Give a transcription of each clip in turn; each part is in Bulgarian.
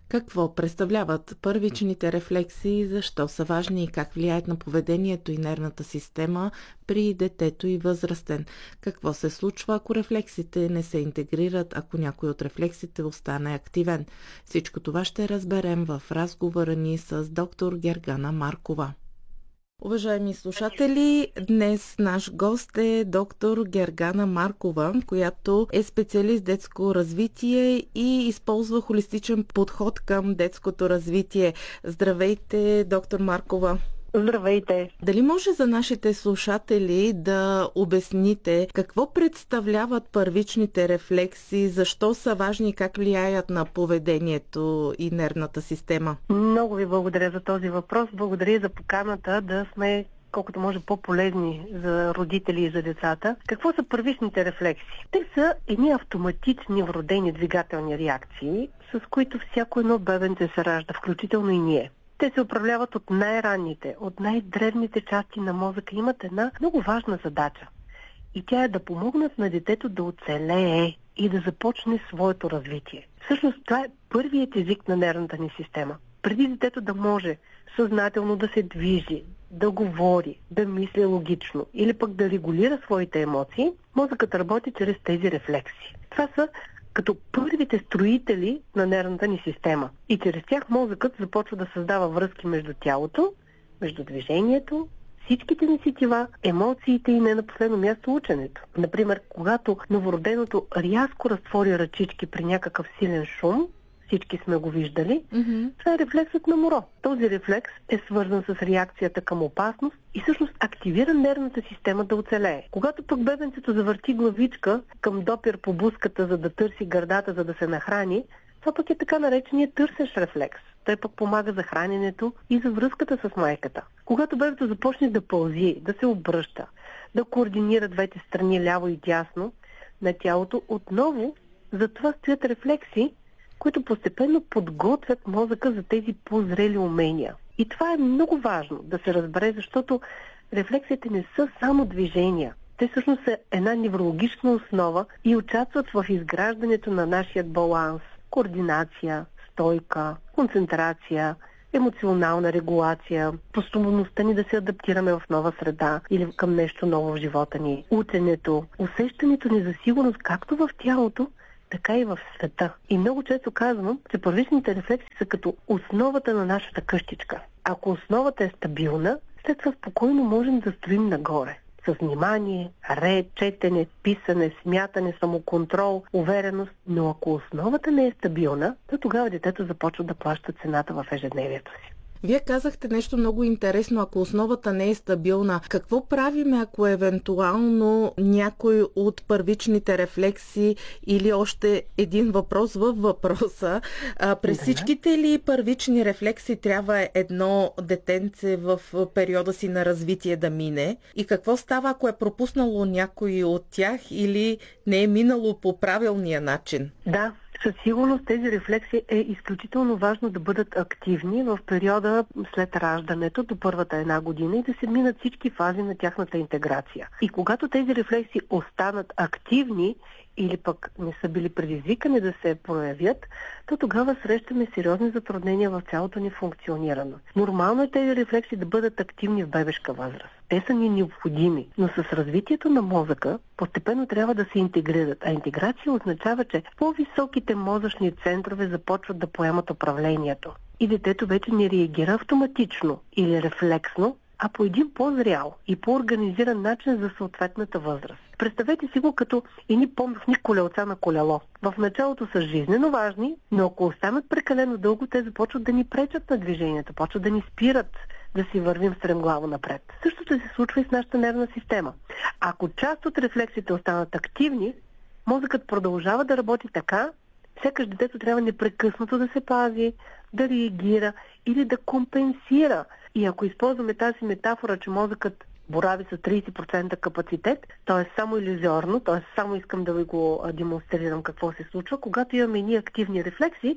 Какво представляват първичните рефлекси, защо са важни и как влияят на поведението и нервната система при детето и възрастен? Какво се случва, ако рефлексите не се интегрират, ако някой от рефлексите остане активен? Всичко това ще разберем в разговора ни с доктор Гергана Маркова. Уважаеми слушатели, днес наш гост е доктор Гергана Маркова, която е специалист детско развитие и използва холистичен подход към детското развитие. Здравейте, доктор Маркова! Здравейте! Дали може за нашите слушатели да обясните какво представляват първичните рефлекси, защо са важни и как влияят на поведението и нервната система? Много ви благодаря за този въпрос. Благодаря за поканата да сме колкото може по-полезни за родители и за децата. Какво са първичните рефлекси? Те са едни автоматични вродени двигателни реакции, с които всяко едно бебенце се ражда, включително и ние. Те се управляват от най-ранните, от най-древните части на мозъка. Имат една много важна задача. И тя е да помогнат на детето да оцелее и да започне своето развитие. Всъщност това е първият език на нервната ни система. Преди детето да може съзнателно да се движи, да говори, да мисли логично или пък да регулира своите емоции, мозъкът работи чрез тези рефлекси. Това са като първите строители на нервната ни система. И чрез тях мозъкът започва да създава връзки между тялото, между движението, всичките ни сетива, емоциите и не на последно място ученето. Например, когато новороденото рязко разтвори ръчички при някакъв силен шум, всички сме го виждали, това е рефлексът на моро. Този рефлекс е свързан с реакцията към опасност и всъщност активира нервната система да оцелее. Когато пък бебенцето завърти главичка към допир по бузката, за да търси гърдата, за да се нахрани, това пък е така нареченият търсещ рефлекс. Той пък помага за храненето и за връзката с майката. Когато бебето започне да пълзи, да се обръща, да координира двете страни ляво и дясно на тялото, отново за това стоят рефлекси, които постепенно подготвят мозъка за тези по-зрели умения. И това е много важно да се разбере, защото рефлексите не са само движения. Те всъщност са една неврологична основа и участват в изграждането на нашия баланс, координация, стойка, концентрация, емоционална регулация, способността ни да се адаптираме в нова среда или към нещо ново в живота ни, ученето, усещането ни за сигурност както в тялото, така и в света. И много често казвам, че първичните рефлекси са като основата на нашата къщичка. Ако основата е стабилна, след това спокойно можем да строим нагоре. С внимание, ред, четене, писане, смятане, самоконтрол, увереност. Но ако основата не е стабилна, то тогава детето започва да плаща цената в ежедневието си. Вие казахте нещо много интересно, ако основата не е стабилна. Какво правиме, ако евентуално някой от първичните рефлекси или още един въпрос във въпроса? През всичките ли първични рефлекси трябва едно детенце в периода си на развитие да мине? И какво става, ако е пропуснало някой от тях или не е минало по правилния начин? Да. Със сигурност тези рефлекси е изключително важно да бъдат активни в периода след раждането до първата една година и да се минат всички фази на тяхната интеграция. И когато тези рефлекси останат активни или пък не са били предизвикани да се проявят, то тогава срещаме сериозни затруднения в цялото ни функциониране. Нормално е тези рефлекси да бъдат активни в бебешка възраст. Те са ни необходими, но с развитието на мозъка постепенно трябва да се интегрират. А интеграция означава, че по-високите мозъчни центрове започват да поемат управлението. И детето вече не реагира автоматично или рефлексно, а по един по-зрял и по-организиран начин за съответната възраст. Представете си го като едни помощни колелца на колело. В началото са жизнено важни, но ако останат прекалено дълго, те започват да ни пречат на движението, почват да ни спират да си вървим стремглаво напред. Същото се случва и с нашата нервна система. Ако част от рефлексите останат активни, мозъкът продължава да работи така, сякаш детето трябва непрекъснато да се пази, да реагира или да компенсира. И ако използваме тази метафора, че мозъкът борави с 30% капацитет, т.е. само илюзорно, т.е. само искам да ви го демонстрирам какво се случва, когато имаме ние активни рефлекси,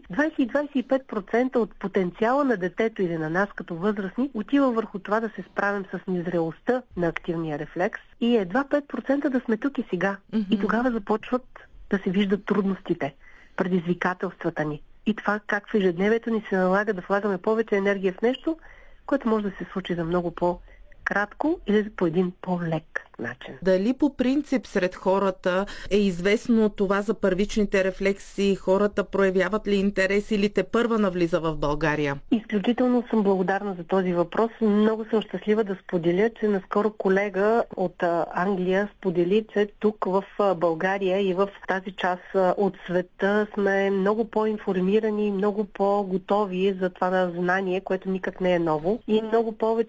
20-25% от потенциала на детето или на нас като възрастни отива върху това да се справим с незрелостта на активния рефлекс и едва 5% да сме тук и сега. И тогава започват да се виждат трудностите, предизвикателствата ни. и това как в ежедневието ни се налага да влагаме повече енергия в нещо, което може да се случи за много по-кратко или по един по-лек начин. Дали по принцип сред хората е известно това за първичните рефлекси? Хората проявяват ли интерес или тепърва навлиза в България? Изключително съм благодарна за този въпрос. Много съм щастлива да споделя, че наскоро колега от Англия сподели, че тук в България и в тази част от света сме много по-информирани, много по-готови за това знание, което никак не е ново и много повече